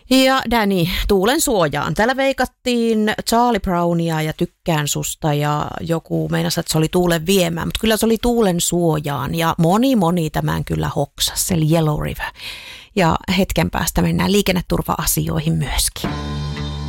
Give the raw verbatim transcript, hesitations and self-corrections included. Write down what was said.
Ja Danny, tuulen suojaan. Täällä veikattiin Charlie Brownia ja Tykkään susta ja joku meinasi, että se oli tuulen viemään, mutta kyllä se oli tuulen suojaan ja moni moni tämän kyllä hoksasi, eli Yellow River. Ja hetken päästä mennään liikenneturva-asioihin myöskin.